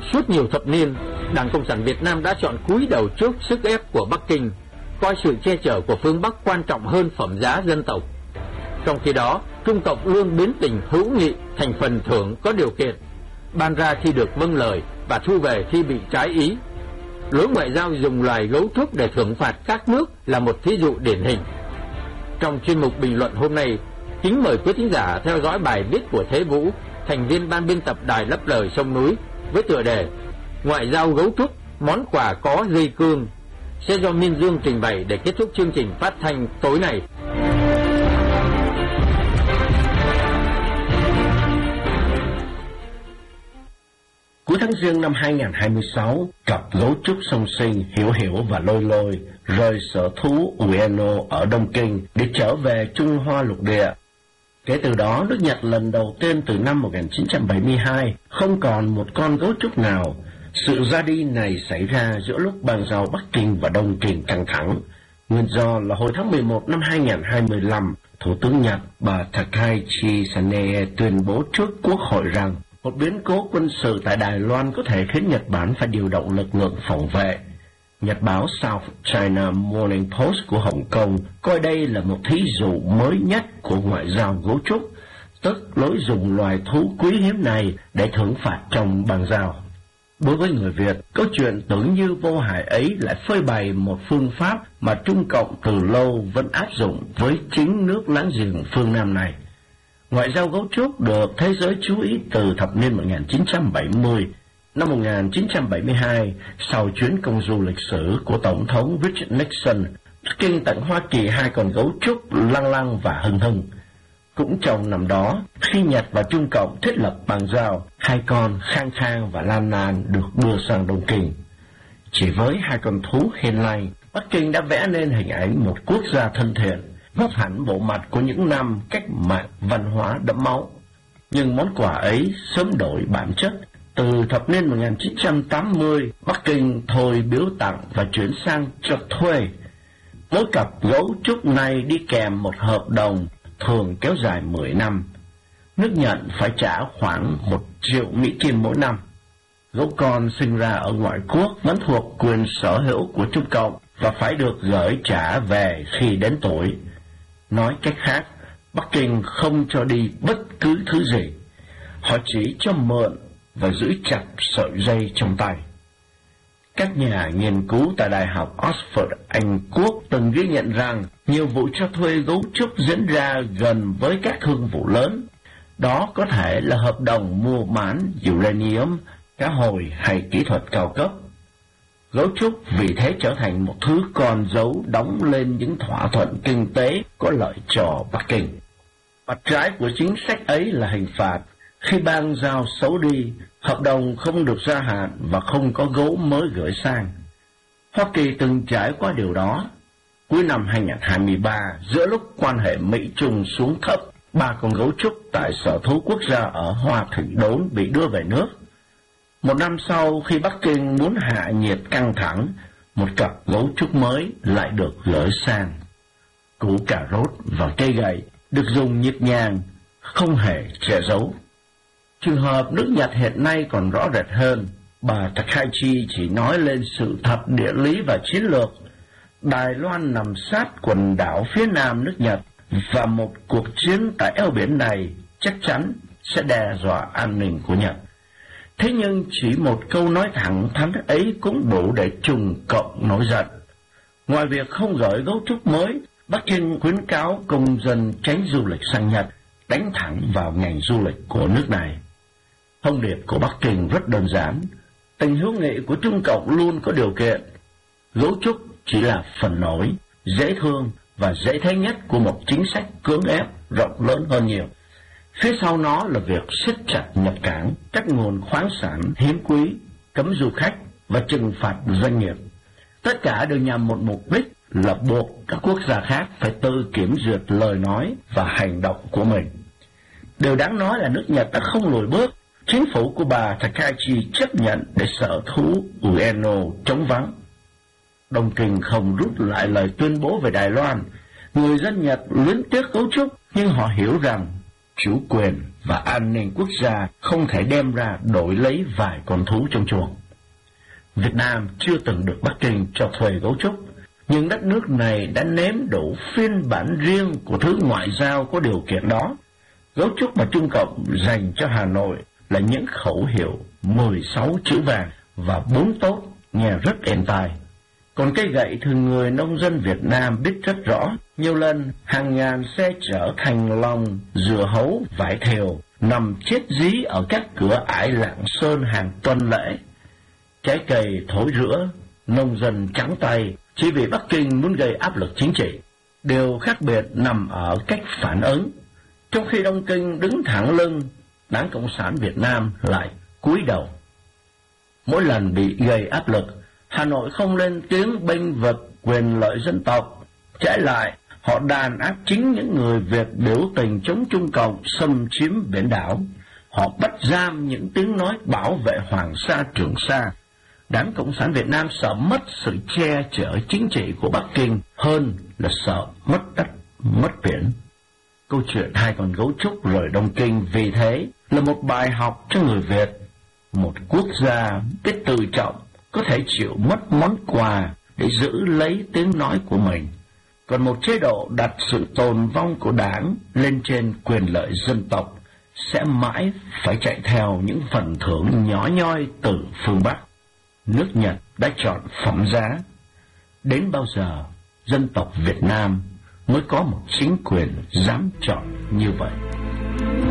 Suốt nhiều thập niên, Đảng Cộng sản Việt Nam đã chọn cúi đầu trước sức ép của Bắc Kinh, coi sự che chở của phương Bắc quan trọng hơn phẩm giá dân tộc. Trong khi đó, Trung Cộng luôn biến tình hữu nghị thành phần thưởng có điều kiện, ban ra khi được vâng lời và thu về khi bị trái ý. Lối ngoại giao dùng loài gấu trúc để thưởng phạt các nước là một thí dụ điển hình. Trong chuyên mục bình luận hôm nay, kính mời quý thính giả theo dõi bài viết của Thế Vũ, thành viên ban biên tập Đài Lấp Lời Sông Núi, với tựa đề Ngoại giao gấu trúc, món quà có dây cương, sẽ do Miên Dương trình bày để kết thúc chương trình phát thanh tối nay. Cuối tháng Giêng năm 2026, cặp gấu trúc song sinh Hiểu Hiểu và Lôi Lôi rời sở thú Ueno ở Đông Kinh để trở về Trung Hoa lục địa. Kể từ đó, nước Nhật lần đầu tiên từ năm 1972 không còn một con gấu trúc nào. Sự ra đi này xảy ra giữa lúc bàn giao Bắc Kinh và Đông Kinh căng thẳng. Nguyên do là hồi tháng 11 năm 2025, Thủ tướng Nhật bà Takaichi Sanae tuyên bố trước Quốc hội rằng một biến cố quân sự tại Đài Loan có thể khiến Nhật Bản phải điều động lực lượng phòng vệ. Nhật báo South China Morning Post của Hồng Kông coi đây là một thí dụ mới nhất của ngoại giao gấu trúc, tức lối dùng loài thú quý hiếm này để thưởng phạt trong bàn giao. Đối với người Việt, câu chuyện tưởng như vô hại ấy lại phơi bày một phương pháp mà Trung Cộng từ lâu vẫn áp dụng với chính nước láng giềng phương Nam này. Ngoại giao gấu trúc được thế giới chú ý từ thập niên 1970. Năm 1972, sau chuyến công du lịch sử của Tổng thống Richard Nixon, Bắc Kinh tặng Hoa Kỳ 2 con gấu trúc Lăng Lăng và Hưng Hưng. Cũng trong năm đó, khi Nhật và Trung Cộng thiết lập bàn giao, 2 con Khang Khang và Lan Nan được đưa sang Đông Kinh. Chỉ với 2 con thú hiền lành, Bắc Kinh đã vẽ nên hình ảnh một quốc gia thân thiện, vấp hẳn bộ mặt của những năm cách mạng văn hóa đẫm máu. Nhưng món quà ấy sớm đổi bản chất. Từ thập niên 1980, Bắc Kinh thôi biếu tặng và chuyển sang cho thuê. Mỗi cặp gấu trúc này đi kèm một hợp đồng thường kéo dài 10 năm. Nước nhận phải trả khoảng 1 triệu Mỹ Kim mỗi năm. Gấu con sinh ra ở ngoại quốc vẫn thuộc quyền sở hữu của Trung Cộng và phải được gửi trả về khi đến tuổi. Nói cách khác, Bắc Kinh không cho đi bất cứ thứ gì. Họ chỉ cho mượn và giữ chặt sợi dây trong tay. Các nhà nghiên cứu tại Đại học Oxford, Anh Quốc từng ghi nhận rằng nhiều vụ cho thuê gấu trúc diễn ra gần với các thương vụ lớn. Đó có thể là hợp đồng mua bán uranium, cá hồi hay kỹ thuật cao cấp. Gấu trúc vì thế trở thành một thứ con dấu đóng lên những thỏa thuận kinh tế có lợi cho Bắc Kinh. Mặt trái của chính sách ấy là hình phạt. Khi ban giao xấu đi, hợp đồng không được gia hạn và không có gấu mới gửi sang. Hoa Kỳ từng trải qua điều đó. Cuối năm 2023, giữa lúc quan hệ Mỹ-Trung xuống thấp, 3 con gấu trúc tại sở thú quốc gia ở Hoa Thủy Đốn bị đưa về nước. Một năm sau, khi Bắc Kinh muốn hạ nhiệt căng thẳng, một cặp gấu trúc mới lại được gửi sang. Củ cà rốt và cây gậy được dùng nhịp nhàng, không hề che giấu. Trường hợp nước Nhật hiện nay còn rõ rệt hơn. Bà Takaichi chỉ nói lên sự thật địa lý và chiến lược. Đài Loan nằm sát quần đảo phía nam nước Nhật, và một cuộc chiến tại eo biển này chắc chắn sẽ đe dọa an ninh của Nhật. Thế nhưng chỉ một câu nói thẳng thắn ấy cũng đủ để Trung Cộng nổi giận. Ngoài việc không gửi gấu trúc mới, Bắc Kinh khuyến cáo công dân tránh du lịch sang Nhật, đánh thẳng vào ngành du lịch của nước này. Thông điệp của Bắc Kinh rất đơn giản. Tình hữu nghị của Trung Cộng luôn có điều kiện. Gấu trúc chỉ là phần nổi, dễ thương và dễ thấy nhất của một chính sách cưỡng ép rộng lớn hơn nhiều. Phía sau nó là việc siết chặt nhập cảng, các nguồn khoáng sản hiếm quý, cấm du khách và trừng phạt doanh nghiệp. Tất cả đều nhằm một mục đích là buộc các quốc gia khác phải tự kiểm duyệt lời nói và hành động của mình. Điều đáng nói là nước Nhật đã không lùi bước. Chính phủ của bà Takaichi chấp nhận để sở thú Ueno trống vắng. Đông Kinh không rút lại lời tuyên bố về Đài Loan. Người dân Nhật luyến tiếc gấu trúc, nhưng họ hiểu rằng chủ quyền và an ninh quốc gia không thể đem ra đổi lấy vài con thú trong chuồng. Việt Nam chưa từng được Bắc Kinh cho thuê gấu trúc, nhưng đất nước này đã nếm đủ phiên bản riêng của thứ ngoại giao có điều kiện đó. Gấu trúc mà Trung Cộng dành cho Hà Nội là những khẩu hiệu 16 chữ vàng và 4 tốt, nghe rất êm tai. Còn cây gậy thì người nông dân Việt Nam biết rất rõ. Nhiều lần hàng ngàn xe chở thanh long, dưa hấu, vải thều nằm chết dí ở các cửa ải Lạng Sơn hàng tuần lễ. Trái cây thối rữa, nông dân trắng tay chỉ vì Bắc Kinh muốn gây áp lực chính trị. Điều khác biệt nằm ở cách phản ứng. Trong khi Đông Kinh đứng thẳng lưng, Đảng Cộng sản Việt Nam lại cúi đầu. Mỗi lần bị gây áp lực, Hà Nội không lên tiếng bênh vực quyền lợi dân tộc. Trái lại, họ đàn áp chính những người Việt biểu tình chống Trung Cộng xâm chiếm biển đảo. Họ bắt giam những tiếng nói bảo vệ Hoàng Sa Trường Sa. Đảng Cộng sản Việt Nam sợ mất sự che chở chính trị của Bắc Kinh hơn là sợ mất đất, mất biển. Câu chuyện hai con gấu trúc rời Đông Kinh vì thế là một bài học cho người Việt. Một quốc gia biết tự trọng có thể chịu mất món quà để giữ lấy tiếng nói của mình. Còn một chế độ đặt sự tồn vong của đảng lên trên quyền lợi dân tộc sẽ mãi phải chạy theo những phần thưởng nhỏ nhoi từ phương Bắc. Nước Nhật đã chọn phẩm giá. Đến bao giờ dân tộc Việt Nam mới có một chính quyền dám chọn như vậy?